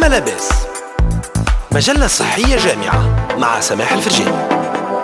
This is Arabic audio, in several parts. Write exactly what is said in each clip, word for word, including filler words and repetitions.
جيما لاباس، مجلة صحية جامعة مع سماح الفرجاني.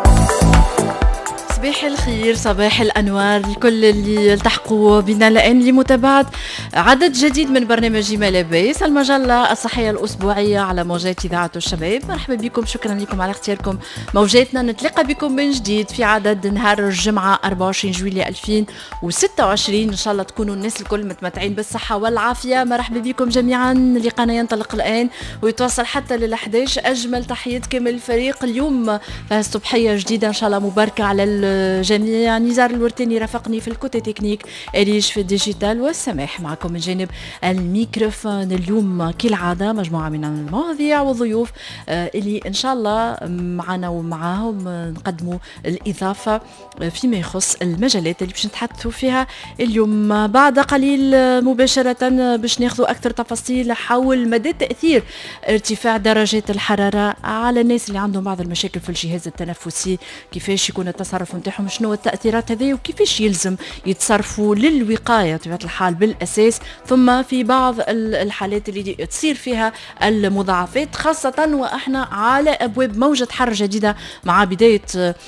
صباح الخير، صباح الأنوار لكل اللي التحقوا بنا الآن لمتابعة عدد جديد من برنامج جيما لاباس، المجلة الصحية الأسبوعية على موجات إذاعة الشباب. مرحبا بكم، شكرا لكم على اختياركم موجاتنا. نتلاقى بكم من جديد في عدد نهار الجمعة أربعة وعشرين جويلية ألفين وستة وعشرين. إن شاء الله تكونوا الناس الكل متمتعين بالصحة والعافية. مرحبا بكم جميعا. لقانا ينطلق الآن ويتواصل حتى للحداش. أجمل تحيات كامل الفريق. اليوم صبحية جديدة إن شاء الله مباركة على الجميع. نزار الورتاني رافقني في الكوتي تكنيك، إليش في الديجيتال، والسماح معكم من جانب الميكروفون. اليوم كالعادة مجموعة من المواضيع والضيوف اللي إن شاء الله معنا ومعاهم نقدموا الإضافة فيما يخص المجالات اللي باش نتحدثوا فيها اليوم. بعد قليل مباشرة باش ناخذوا أكثر تفاصيل حول مدى تأثير ارتفاع درجات الحرارة على الناس اللي عندهم بعض المشاكل في الجهاز التنفسي، كيفاش يكون التصرف نتاعهم، شنو التأثيرات هذه، وكيفاش يلزم يتصرفوا للوقاية بطبيعة الحال بالأساس. ثم في بعض الحالات اللي تصير فيها المضاعفات، خاصة وإحنا على أبواب موجة حر جديدة مع بداية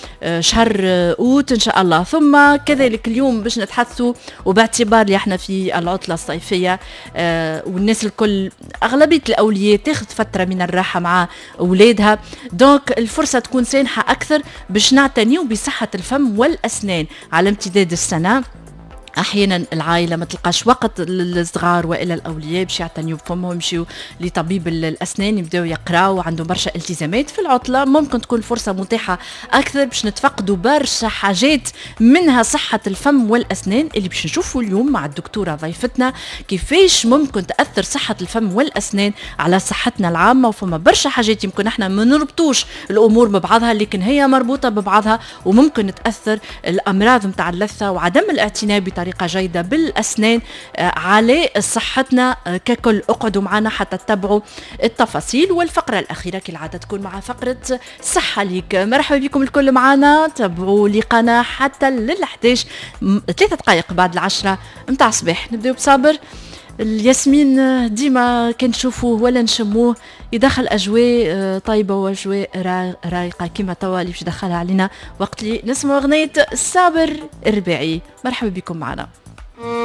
شهر أوت إن شاء الله. ثم كذلك اليوم باش نتحدثوا، وباعتبار اللي احنا في العطلة الصيفية آه والناس الكل أغلبية الأولياء تاخذ فترة من الراحة مع أولادها، دونك الفرصة تكون سانحة أكثر باش نعتنيوا بصحة الفم والأسنان على امتداد السنة. احيانا العائله ما تلقاش وقت للصغار والى الاولياء باش يعتنيوا بفمهم، يمشيوا لطبيب الاسنان، يبداو يقراوا، وعندهم برشا التزامات في العطله. ممكن تكون فرصه متاحه اكثر باش نتفقدوا برشا حاجات، منها صحه الفم والاسنان اللي باش نشوفوا اليوم مع الدكتوره ضيفتنا كيفاش ممكن تاثر صحه الفم والاسنان على صحتنا العامه. وفما برشا حاجات يمكن احنا ما نربطوش الامور ببعضها، لكن هي مربوطه ببعضها وممكن تاثر الامراض نتاع اللثه وعدم الاعتناء بطريقه جيدة بالأسنان على صحتنا ككل. اقعدوا معنا حتى تتبعوا التفاصيل. والفقرة الأخيرة كالعادة تكون مع فقرة صحة ليك. مرحبا بكم الكل معنا، تابعوا لقانا حتى للحداش، ثلاثة دقائق بعد العشرة متاع صباح. نبدأ بصابر. الياسمين ديما كان نشوفوه ولا نشموه يدخل أجواء طيبة وأجواء رايقة كما توا اللي باش دخلها علينا وقت اللي نسمع أغنية صابر الرباعي. مرحبا بكم معنا.